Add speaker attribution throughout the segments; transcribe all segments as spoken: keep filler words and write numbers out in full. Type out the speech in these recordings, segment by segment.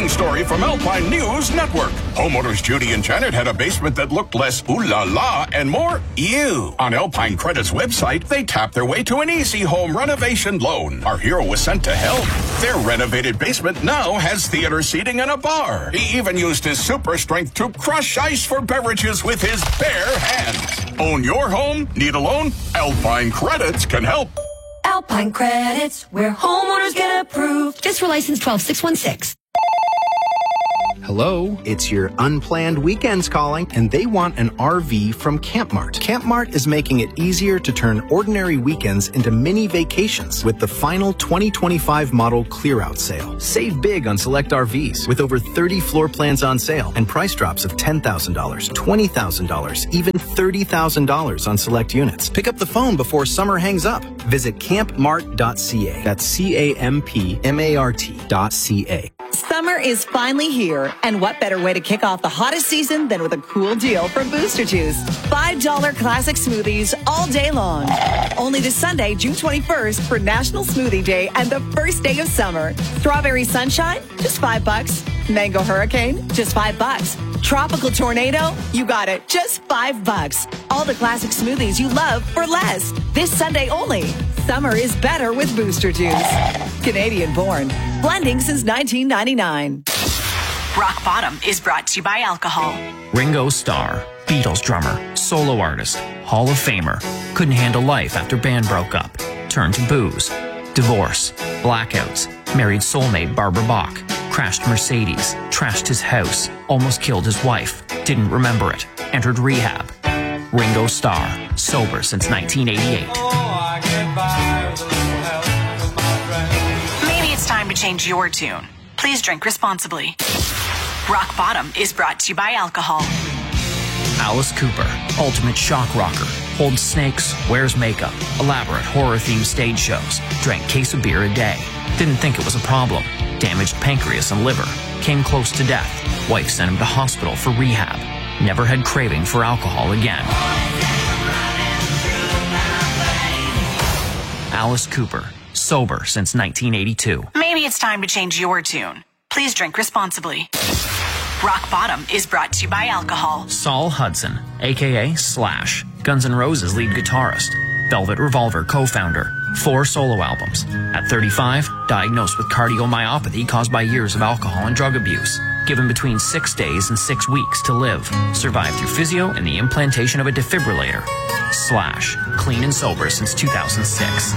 Speaker 1: exciting story from Alpine News Network. Homeowners Judy and Janet had a basement that looked less ooh la la and more ew. On Alpine Credit's website, they tapped their way to an easy home renovation loan. Our hero was sent to help. Their renovated basement now has theater seating and a bar. He even used his super strength to crush ice for beverages with his bare hands. Own your home? Need a loan? Alpine Credits can help.
Speaker 2: Alpine Credits, where homeowners get approved. Just for license twelve six one six.
Speaker 3: Hello, it's your unplanned weekends calling, and they want an R V from Camp Mart. Camp Mart is making it easier to turn ordinary weekends into mini vacations with the final twenty twenty-five model clear-out sale. Save big on select R Vs with over thirty floor plans on sale and price drops of ten thousand dollars, twenty thousand dollars, even thirty thousand dollars on select units. Pick up the phone before summer hangs up. Visit camp mart dot c a. That's C A M P M A R T dot C A.
Speaker 4: Summer is finally here, and what better way to kick off the hottest season than with a cool deal from Booster Juice. five dollar classic smoothies all day long. Only this Sunday, June twenty-first, for National Smoothie Day and the first day of summer. Strawberry Sunshine, just five bucks. Mango Hurricane, just five bucks. Tropical Tornado, you got it, just five bucks. All the classic smoothies you love for less. This Sunday only. Summer is better with Booster Juice. Canadian born. Blending since nineteen ninety-nine.
Speaker 5: Rock Bottom is brought to you by alcohol.
Speaker 6: Ringo Starr, Beatles drummer, solo artist, Hall of Famer, couldn't handle life after band broke up. Turned to booze. Divorce. Blackouts. Married soulmate Barbara Bach. Crashed Mercedes. Trashed his house. Almost killed his wife. Didn't remember it. Entered rehab. Ringo Starr, sober since nineteen eighty-eight.
Speaker 5: Maybe it's time to change your tune. Please drink responsibly. Rock Bottom is brought to you by alcohol.
Speaker 6: Alice Cooper, ultimate shock rocker, holds snakes, wears makeup, elaborate horror-themed stage shows, drank case of beer a day. Didn't think it was a problem. Damaged pancreas and liver. Came close to death. Wife sent him to hospital for rehab. Never had craving for alcohol again. Alice Cooper, sober since nineteen eighty-two.
Speaker 5: Maybe it's time to change your tune. Please drink responsibly. Rock Bottom is brought to you by alcohol.
Speaker 6: Saul Hudson, a k a. Slash, Guns N' Roses lead guitarist, Velvet Revolver co-founder, four solo albums. At thirty-five, diagnosed with cardiomyopathy caused by years of alcohol and drug abuse. Given between six days and six weeks to live. Survived through physio and the implantation of a defibrillator. Slash, clean and sober since two thousand six.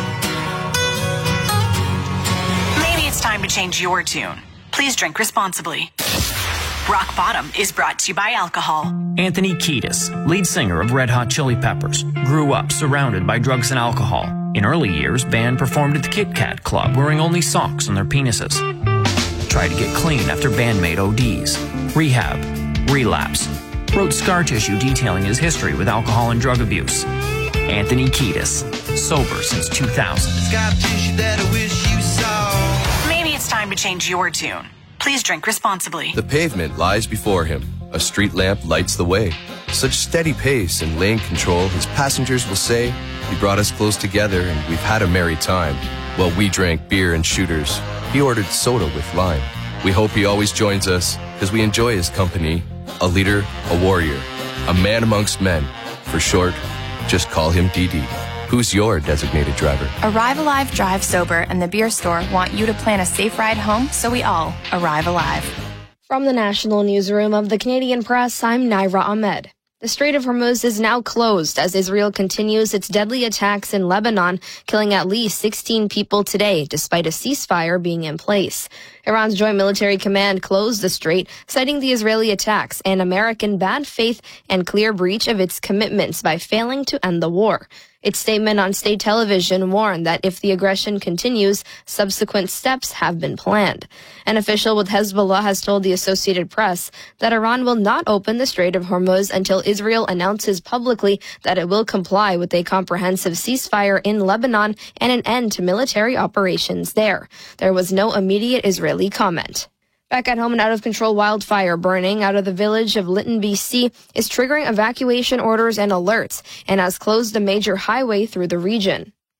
Speaker 5: Maybe it's time to change your tune. Please drink responsibly. Rock Bottom is brought to you by alcohol.
Speaker 6: Anthony Kiedis, lead singer of Red Hot Chili Peppers, grew up surrounded by drugs and alcohol. In early years, band performed at the Kit Kat Club wearing only socks on their penises. Tried to get clean after bandmate O Ds. Rehab. Relapse. Wrote Scar Tissue detailing his history with alcohol and drug abuse. Anthony Kiedis, sober since two thousand.
Speaker 7: Scar tissue that I wish you saw.
Speaker 5: Maybe it's time to change your tune. Please drink responsibly.
Speaker 8: The pavement lies before him. A street lamp lights the way. Such steady pace and lane control, his passengers will say, he brought us close together and we've had a merry time. While we drank beer and shooters, he ordered soda with lime. We hope he always joins us, because we enjoy his company. A leader, a warrior, a man amongst men. For short, just call him D D. Who's your designated driver?
Speaker 9: Arrive Alive Drive Sober and the Beer Store want you to plan a safe ride home so we all arrive alive.
Speaker 10: From the National Newsroom of the Canadian Press, I'm Naira Ahmed. The Strait of Hormuz is now closed as Israel continues its deadly attacks in Lebanon, killing at least sixteen people today, despite a ceasefire being in place. Iran's Joint Military Command closed the strait, citing the Israeli attacks and American bad faith and clear breach of its commitments by failing to end the war. Its statement on state television warned that if the aggression continues, subsequent steps have been planned. An official with Hezbollah has told the Associated Press that Iran will not open the Strait of Hormuz until Israel announces publicly that it will comply with a comprehensive ceasefire in Lebanon and an end to military operations there. There was no immediate Israeli comment. Back at home, an out-of-control wildfire burning out of the village of Lytton, B C is triggering evacuation orders and alerts and has closed a major highway through the region.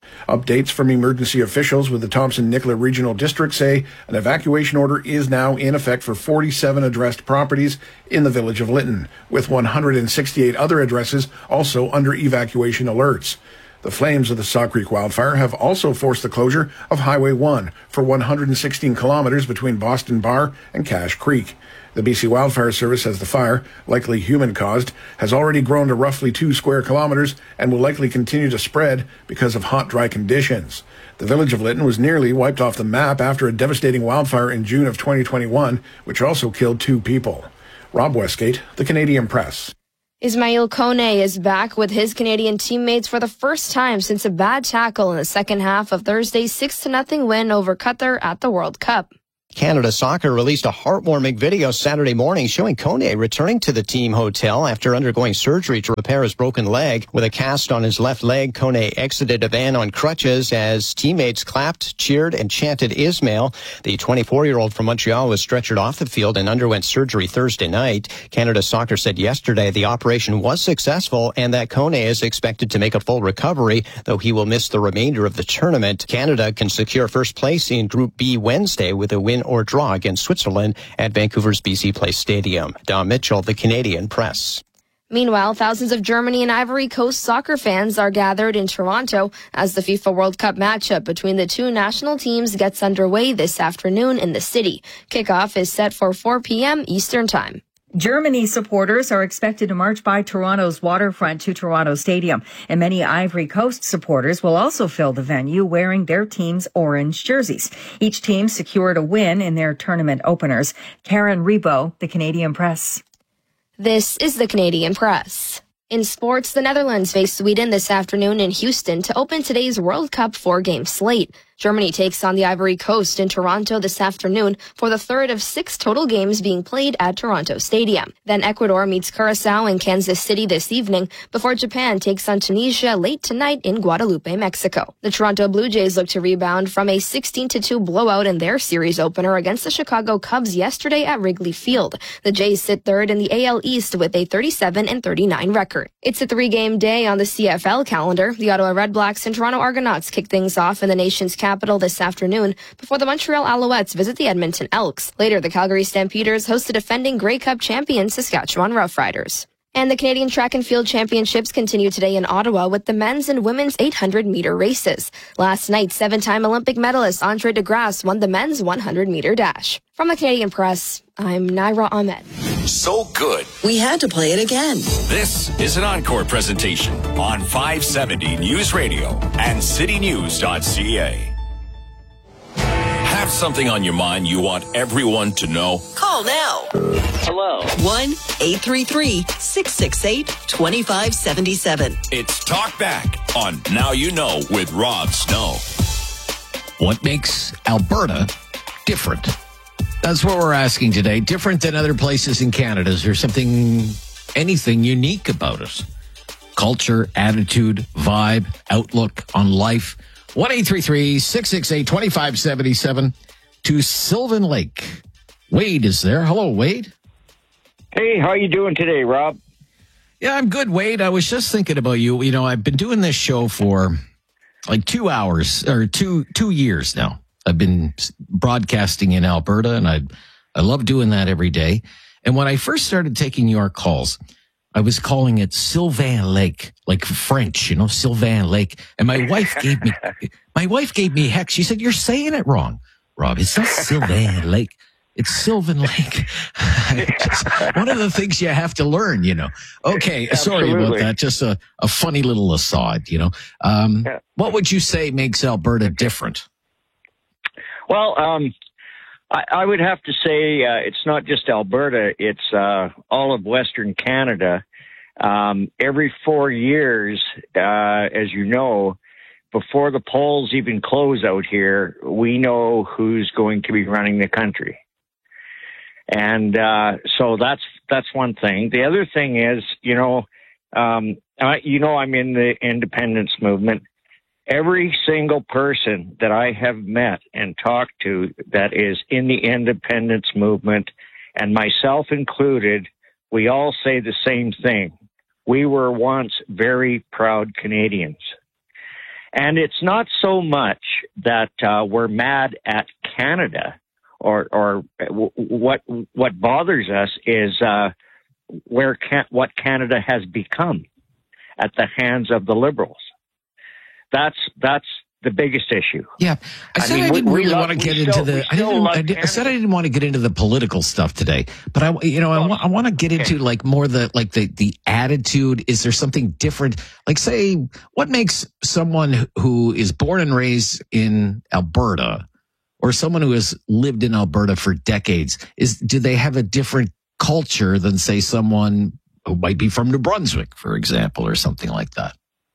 Speaker 11: Updates from emergency officials with the Thompson-Nicola Regional District say an evacuation order is now in effect for forty-seven addressed properties in the village of Lytton, with one hundred sixty-eight other addresses also under evacuation alerts. The flames of the Saw Creek wildfire have also forced the closure of Highway one for one hundred sixteen kilometers between Boston Bar and Cache Creek. The B C Wildfire Service says the fire, likely human-caused, has already grown to roughly two square kilometers and will likely continue to spread because of hot, dry conditions. The village of Lytton was nearly wiped off the map after a devastating wildfire in June of twenty twenty-one, which also killed two people. Rob Westgate, The Canadian Press.
Speaker 10: Ismail Kone is back with his Canadian teammates for the first time since a bad tackle in the second half of Thursday's six to nothing win over Qatar at the World Cup.
Speaker 12: Canada Soccer released a heartwarming video Saturday morning showing Kone returning to the team hotel after undergoing surgery to repair his broken leg. With a cast on his left leg, Kone exited a van on crutches as teammates clapped, cheered, and chanted Ismail. The twenty-four-year-old from Montreal was stretchered off the field and underwent surgery Thursday night. Canada Soccer said yesterday the operation was successful and that Kone is expected to make a full recovery, though he will miss the remainder of the tournament. Canada can secure first place in Group B Wednesday with a win or draw against Switzerland at Vancouver's B C Place Stadium. Don Mitchell, The Canadian Press.
Speaker 10: Meanwhile, thousands of Germany and Ivory Coast soccer fans are gathered in Toronto as the FIFA World Cup matchup between the two national teams gets underway this afternoon in the city. Kickoff is set for four p.m. Eastern Time.
Speaker 13: Germany supporters are expected to march by Toronto's waterfront to Toronto Stadium, and many Ivory Coast supporters will also fill the venue wearing their team's orange jerseys. Each team secured a win in their tournament openers. Karen Rebo, The Canadian Press.
Speaker 10: This is The Canadian Press. In sports, the Netherlands face Sweden this afternoon in Houston to open today's World Cup four-game slate. Germany takes on the Ivory Coast in Toronto this afternoon for the third of six total games being played at Toronto Stadium. Then Ecuador meets Curacao in Kansas City this evening before Japan takes on Tunisia late tonight in Guadalupe, Mexico. The Toronto Blue Jays look to rebound from a sixteen to two blowout in their series opener against the Chicago Cubs yesterday at Wrigley Field. The Jays sit third in the A L East with a thirty-seven and thirty-nine record. It's a three-game day on the C F L calendar. The Ottawa Redblacks and Toronto Argonauts kick things off in the nation's capital this afternoon before the Montreal Alouettes visit the Edmonton Elks. Later, the Calgary Stampeders host the defending Grey Cup champion Saskatchewan Roughriders. And the Canadian Track and Field Championships continue today in Ottawa with the men's and women's eight hundred meter races. Last night, seven-time Olympic medalist Andre DeGrasse won the men's one hundred meter dash. From the Canadian Press, I'm Naira Ahmed.
Speaker 14: So good,
Speaker 15: we had to play it again.
Speaker 14: This is an encore presentation on five seventy News Radio and city news dot c a. Have something on your mind you want everyone to know?
Speaker 15: Call now.
Speaker 16: Hello.
Speaker 15: one eight three three, six six eight, two five seven seven.
Speaker 14: It's Talk Back on Now You Know with Rob Snow.
Speaker 17: What makes Alberta different? That's what we're asking today. Different than other places in Canada. Is there something, anything unique about us? Culture, attitude, vibe, outlook on life. one eight three three, six six eight, two five seven seven to Sylvan Lake. Wade is there. Hello, Wade.
Speaker 16: Hey, how are you doing today, Rob?
Speaker 17: Yeah, I'm good, Wade. I was just thinking about you. You know, I've been doing this show for like two hours or two two years now. I've been broadcasting in Alberta, and I I love doing that every day. And when I first started taking your calls, I was calling it Sylvan Lake, like French, you know, Sylvan Lake. And my wife gave me, my wife gave me heck. She said, "You're saying it wrong, Rob. It's not Sylvan Lake. It's Sylvan Lake." Just, one of the things you have to learn, you know. Okay, sorry
Speaker 16: Absolutely.
Speaker 17: about that. Just a, a funny little aside, you know. Um,
Speaker 16: yeah.
Speaker 17: What would you say makes Alberta different?
Speaker 16: Well, um, I, I would have to say uh, it's not just Alberta. It's uh, all of Western Canada. Um, every four years, uh, as you know, before the polls even close out here, we know who's going to be running the country. And uh, so that's that's one thing. The other thing is, you know, um, I, you know, I'm in the independence movement. Every single person that I have met and talked to that is in the independence movement, and myself included, we all say the same thing. We were once very proud Canadians. And it's not so much that uh, we're mad at Canada, or or w- what what bothers us is uh, where can, what Canada has become at the hands of the Liberals. That's that's the biggest issue.
Speaker 17: Yeah, I said I, mean, I didn't we, really we want to get into still, the. I, didn't, I, did, I said I didn't want to get into the political stuff today, but I, you know, I, I want to get into okay. like more the like the the attitude. Is there something different? Like, say, what makes someone who is born and raised in Alberta, or someone who has lived in Alberta for decades, is do they have a different culture than, say, someone who might be from New Brunswick, for example, or something like that?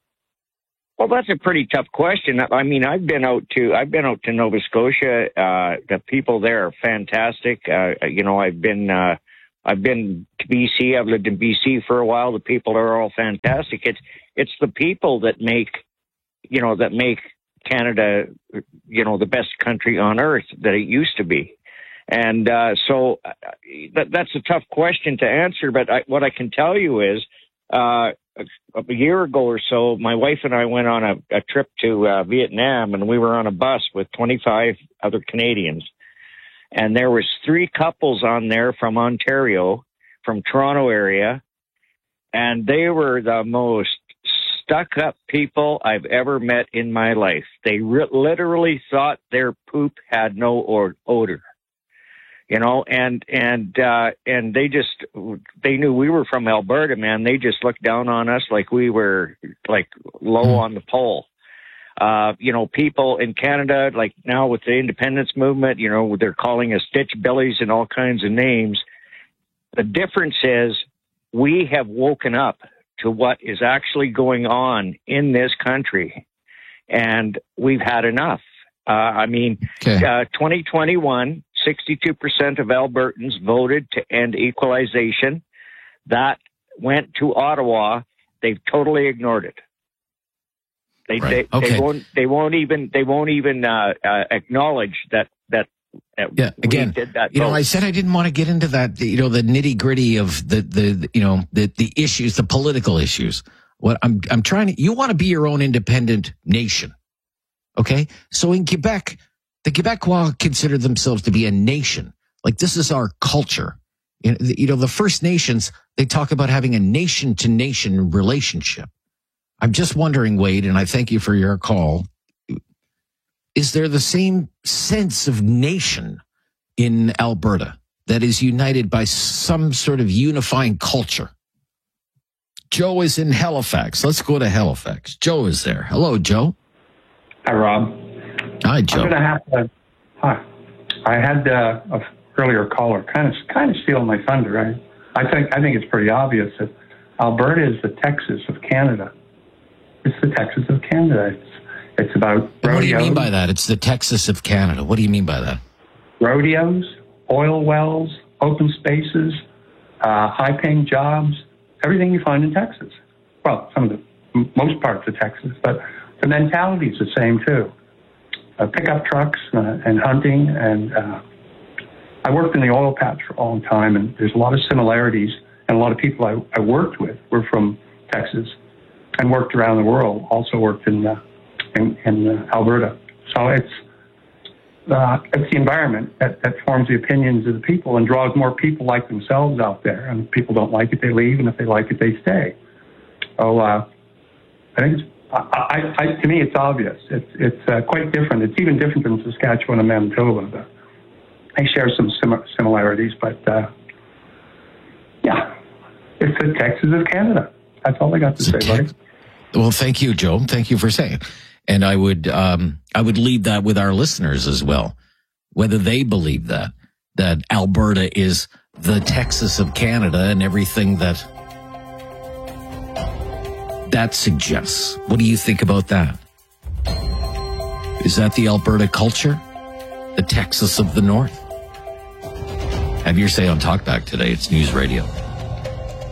Speaker 16: Well, that's a pretty tough question. I mean, I've been out to I've been out to Nova Scotia. Uh, the people there are fantastic. Uh, you know, I've been uh, I've been to B C. I've lived in B C for a while. The people are all fantastic. It's it's the people that make you know that make Canada you know the best country on earth that it used to be. And uh, so uh, that, that's a tough question to answer. But I, what I can tell you is. Uh, A, a year ago or so, my wife and I went on a, a trip to uh, Vietnam, and we were on a bus with twenty-five other Canadians. And there was three couples on there from Ontario, from Toronto area, and they were the most stuck-up people I've ever met in my life. They re- literally thought their poop had no or- odor. You know, and and uh, and they just they knew we were from Alberta, man. They just looked down on us like we were like low on the pole. Uh, you know, people in Canada, like now with the independence movement, you know, they're calling us ditch billies and all kinds of names. The difference is we have woken up to what is actually going on in this country, and we've had enough. Uh, I mean, okay. uh, twenty twenty-one. sixty-two percent of Albertans voted to end equalization. That went to Ottawa. They've totally ignored it. They right. they, okay. they won't they won't even they won't even uh, uh, acknowledge that that. that
Speaker 17: yeah. Again,
Speaker 16: did that
Speaker 17: you
Speaker 16: vote.
Speaker 17: know, I said I didn't want to get into that. You know, the nitty gritty of the, the the you know the the issues, the political issues. What I'm I'm trying to. You want to be your own independent nation, okay? So in Quebec. The Quebecois consider themselves to be a nation. Like, this is our culture. You know, the First Nations, they talk about having a nation-to-nation relationship. I'm just wondering, Wade, and I thank you for your call, is there the same sense of nation in Alberta that is united by some sort of unifying culture? Joe is in Halifax. Let's go to Halifax. Joe is there. Hello, Joe.
Speaker 18: Hi, Rob.
Speaker 17: Hi, Joe.
Speaker 18: I'm going to have to. Hi. I had uh, a earlier caller kind of kind of steal my thunder. I, I think I think it's pretty obvious that Alberta is the Texas of Canada. It's the Texas of Canada. It's it's about rodeos.
Speaker 17: What do you mean by that? It's the Texas of Canada. What do you mean by that?
Speaker 18: Rodeos, oil wells, open spaces, uh, high-paying jobs, everything you find in Texas. Well, some of the most parts of Texas, but the mentality is the same too. Uh, pickup trucks uh, and hunting, and uh, I worked in the oil patch for a long time, and there's a lot of similarities, and a lot of people I, I worked with were from Texas and worked around the world, also worked in uh, in, in uh, Alberta. So it's uh, it's the environment that, that forms the opinions of the people and draws more people like themselves out there, and if people don't like it, they leave, and if they like it, they stay. So uh, I think it's I, I, to me, it's obvious. It's it's uh, quite different. It's even different than Saskatchewan and Manitoba. But they share some sim- similarities, but uh, yeah, it's the Texas of Canada. That's all I got to say, buddy.
Speaker 17: Well, thank you, Joe. Thank you for saying. And I would um, I would leave that with our listeners as well, whether they believe that that Alberta is the Texas of Canada and everything that. that suggests. What do you think about that? Is that the Alberta culture? The Texas of the North? Have your say on Talkback today. It's News Radio.